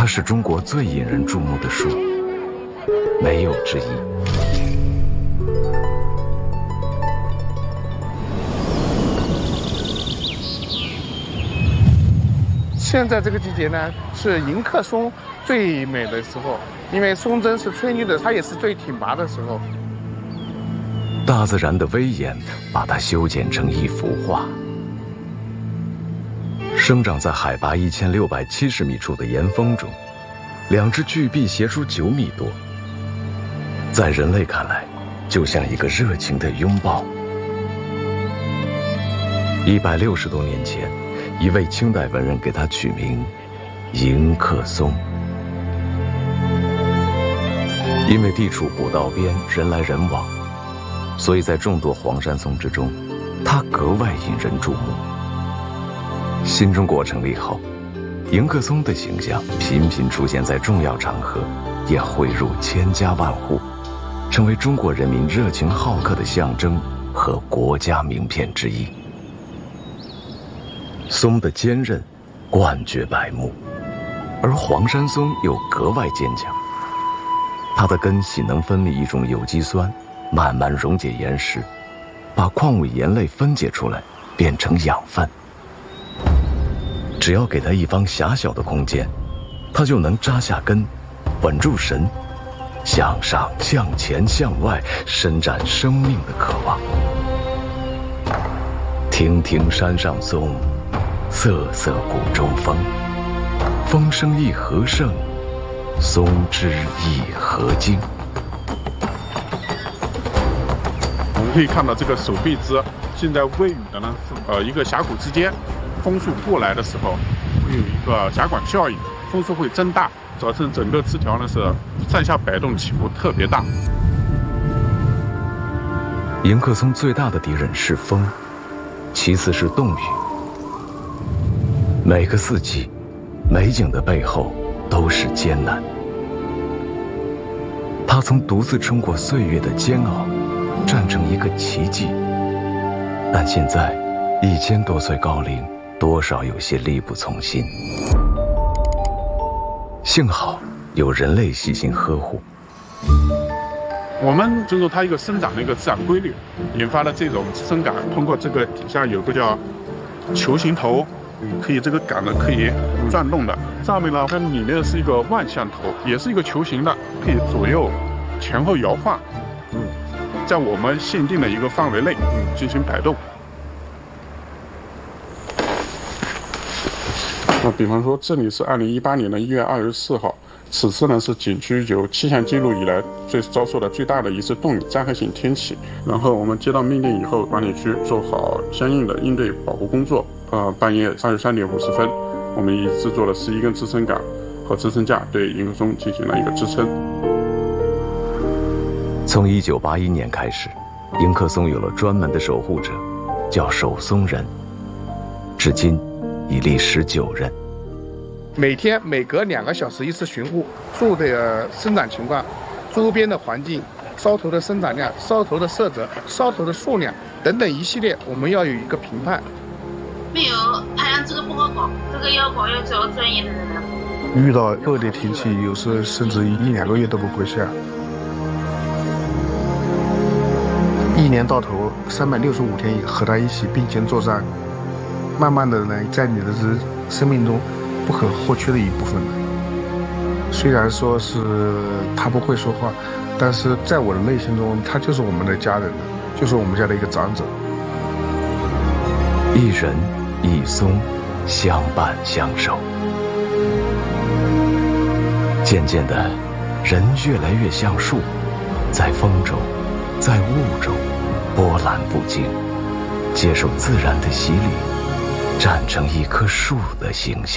是中国最引人注目的树，没有之一。 现在这个季节呢，是迎客松最美的时候，因为松针是翠绿的，它也是最挺拔的时候。 大自然的威严把它修剪成一幅画。生长在海拔1670米处的岩峰中，两只巨壁斜出9米多，在人类看来，就像一个热情的拥抱。160多年前，一位清代文人给它取名迎客松。因为地处古道边，人来人往，所以在众多黄山松之中，它格外引人注目。新中国成立后，迎客松的形象频频出现在重要场合，也汇入千家万户，成为中国人民热情好客的象征和国家名片之一。松的坚韧冠绝百目，而黄山松又格外坚强。它的根系能分泌一种有机酸，慢慢溶解岩石，把矿物盐类分解出来，变成养分。只要给它一方狭小的空间，它就能扎下根，稳住神，向上、向前、向外伸展生命的渴望。亭亭山上松，瑟瑟谷中风。风声一何盛，松枝一何精。 我们可以看到这个手臂枝现在位于的呢一个峡谷之间，风速过来的时候会有一个狭管效应，风速会增大，造成整个枝条呢是上下摆动起伏特别大。 迎客松最大的敌人是风，其次是冻雨。每个四季，美景的背后都是艰难。它曾独自撑过岁月的煎熬，战成一个奇迹。但现在1000多岁高龄，多少有些力不从心。幸好有人类细心呵护。 我们遵守它一个生长的一个自然规律，引发了这种支撑杆。通过这个底下有个叫球形头，可以这个杆呢可以转动的。上面呢，它里面是一个万向头，也是一个球形的，可以左右前后摇晃。在我们限定的一个范围内进行摆动。那比方说，这里是2018年的1月24号，此次呢是景区有气象记录以来遭受的最大的一次冻雨灾害性天气。然后我们接到命令以后，管理区做好相应的应对保护工作。半夜23点50分，我们已制作了11根支撑杆和支撑架，对迎客松进行了一个支撑。 从1981年开始，迎客松有了专门的守护者，叫守松人，至今已立19任。 每天每隔2个小时一次巡护树的生长情况、周边的环境、梢头的生长量、梢头的色泽、梢头的数量等等一系列，我们要有一个评判。 没有，太阳这个不好搞，这个要搞要找专业的人来。 遇到恶劣天气，有时甚至1-2个月都不会下。一年到头365天和他一起并肩作战，慢慢的呢，在你的生命中不可或缺的一部分。虽然说是他不会说话，但是在我的内心中，他就是我们的家人，就是我们家的一个长者。 一人一松，相伴相守。渐渐的，人越来越像树，在风中，在雾中，波澜不惊，接受自然的洗礼，站成一棵树的形象。